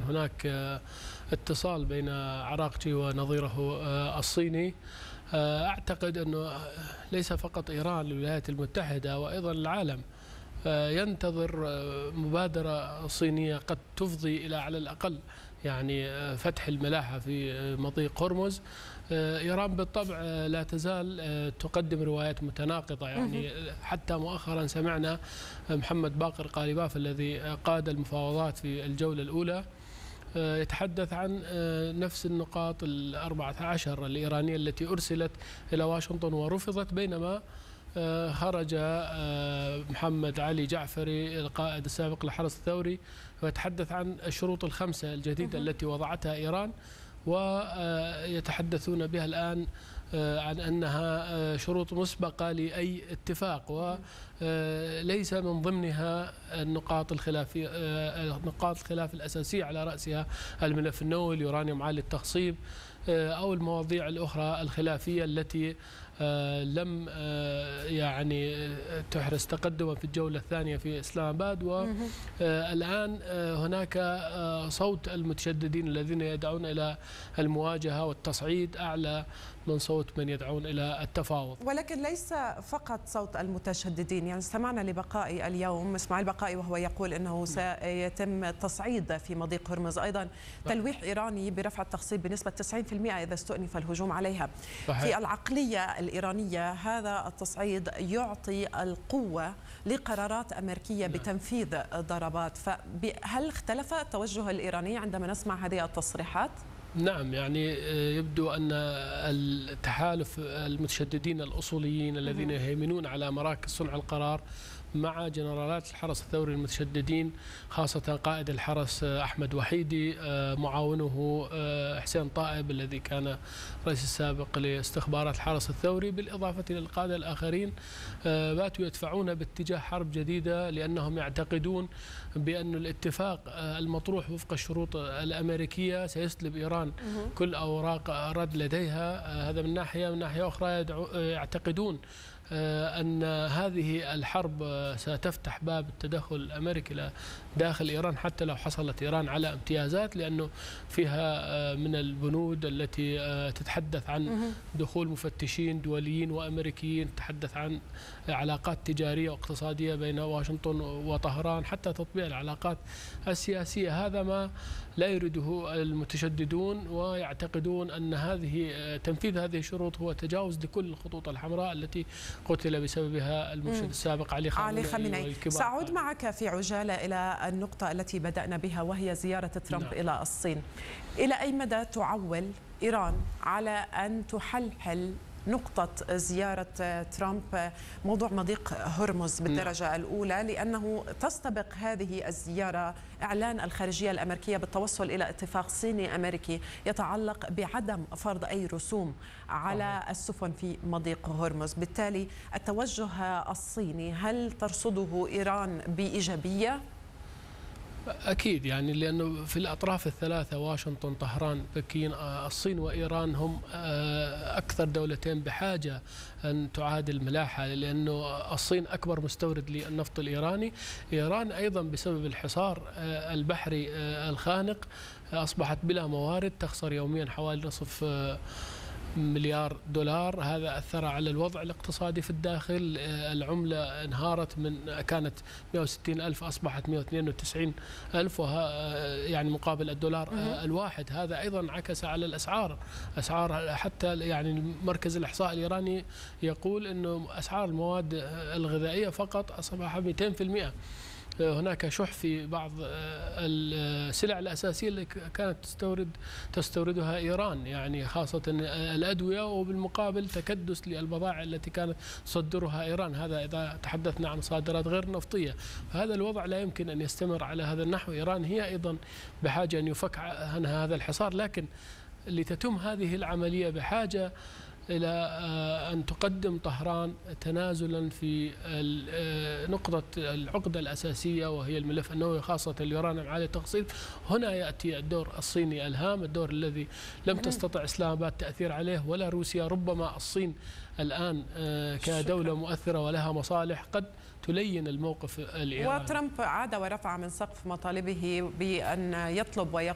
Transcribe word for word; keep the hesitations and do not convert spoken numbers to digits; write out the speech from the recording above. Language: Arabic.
هناك اتصال بين عراقجي ونظيره الصيني. أعتقد أنه ليس فقط إيران الولايات المتحدة وأيضا العالم ينتظر مبادرة صينية قد تفضي إلى على الأقل يعني فتح الملاحة في مضيق هرمز. إيران بالطبع لا تزال تقدم روايات متناقضة، يعني حتى مؤخرا سمعنا محمد باقر قالباف الذي قاد المفاوضات في الجولة الأولى يتحدث عن نفس النقاط الأربعة عشر الإيرانية التي أرسلت إلى واشنطن ورفضت، بينما خرج محمد علي جعفري القائد السابق للحرس الثوري ويتحدث عن الشروط الخمسة الجديدة التي وضعتها إيران، ويتحدثون بها الآن عن أنها شروط مسبقة لأي اتفاق، وليس من ضمنها النقاط الخلافية نقاط الخلاف الأساسية على رأسها الملف النووي، اليورانيوم عالي التخصيب، أو المواضيع الأخرى الخلافية التي لم يعني تحرز تقدما في الجولة الثانية في إسلام آباد. والآن هناك صوت المتشددين الذين يدعون إلى المواجهة والتصعيد أعلى من صوت من يدعون إلى التفاوض. ولكن ليس فقط صوت المتشددين، يعني استمعنا لبقائي اليوم إسماعيل بقائي وهو يقول أنه سيتم تصعيد في مضيق هرمز، أيضا تلويح إيراني برفع التخصيب بنسبة تسعين بالمئة إذا استؤنف الهجوم عليها. صحيح. في العقلية الإيرانية هذا التصعيد يعطي القوة لقرارات أمريكية بتنفيذ ضربات، فهل اختلف التوجه الإيراني عندما نسمع هذه التصريحات؟ نعم، يعني يبدو أن التحالف المتشددين الأصوليين الذين يهيمنون على مراكز صنع القرار مع جنرالات الحرس الثوري المتشددين، خاصة قائد الحرس أحمد وحيدي، معاونه حسين طائب الذي كان رئيس السابق لاستخبارات الحرس الثوري، بالإضافة إلى القادة الآخرين، باتوا يدفعون باتجاه حرب جديدة، لأنهم يعتقدون بأن الاتفاق المطروح وفق الشروط الأمريكية سيسلب إيران كل أوراق رد لديها. هذا من ناحية. من ناحية أخرى يعتقدون أن هذه الحرب ستفتح باب التدخل الأمريكي داخل إيران، حتى لو حصلت إيران على امتيازات، لأنه فيها من البنود التي تتحدث عن دخول مفتشين دوليين وأمريكيين، تتحدث عن علاقات تجارية واقتصادية بين واشنطن وطهران، حتى تطبيع العلاقات السياسية. هذا ما لا يريده المتشددون، ويعتقدون أن هذه تنفيذ هذه الشروط هو تجاوز لكل الخطوط الحمراء التي قتل بسببها المرشد السابق علي خامنئي. سأعود معك في عجالة إلى النقطة التي بدأنا بها وهي زيارة ترامب نعم. إلى الصين. إلى أي مدى تعول إيران على أن تحلحل نقطة زيارة ترامب موضوع مضيق هرمز بالدرجة نعم. الأولى، لأنه تستبق هذه الزيارة إعلان الخارجية الأمريكية بالتوصل إلى اتفاق صيني أمريكي يتعلق بعدم فرض أي رسوم على السفن في مضيق هرمز. بالتالي التوجه الصيني هل ترصده إيران بإيجابية؟ أكيد، يعني لأنه في الأطراف الثلاثة واشنطن، طهران، بكين، الصين وإيران هم أكثر دولتين بحاجة أن تعادل الملاحة، لأنه الصين أكبر مستورد للنفط الإيراني. إيران أيضا بسبب الحصار البحري الخانق أصبحت بلا موارد، تخسر يوميا حوالي نصف مليار دولار. هذا أثر على الوضع الاقتصادي في الداخل. العملة انهارت، من كانت مئة وستين ألف أصبحت مئة واثنين وتسعين ألف، يعني مقابل الدولار الواحد. هذا أيضا انعكس على الأسعار. أسعار حتى يعني مركز الإحصاء الإيراني يقول أنه أسعار المواد الغذائية فقط أصبح مئتين بالمئة. هناك شح في بعض السلع الأساسية اللي كانت تستورد تستوردها إيران، يعني خاصة الأدوية، وبالمقابل تكدس للبضائع التي كانت تصدرها إيران. هذا إذا تحدثنا عن صادرات غير نفطية. فهذا الوضع لا يمكن أن يستمر على هذا النحو. إيران هي أيضا بحاجة أن يفك عنها هذا الحصار، لكن لتتم هذه العملية بحاجة إلى أن تقدم طهران تنازلا في نقطة العقدة الأساسية وهي الملف النووي، خاصة اليورانيوم عالي التخصيب. هنا يأتي الدور الصيني الهام، الدور الذي لم تستطع إسلام آباد التأثير عليه ولا روسيا. ربما الصين الآن كدولة مؤثرة ولها مصالح قد تلين الموقف الإيراني. وترامب عاد ورفع من سقف مطالبه بأن يطلب ويقول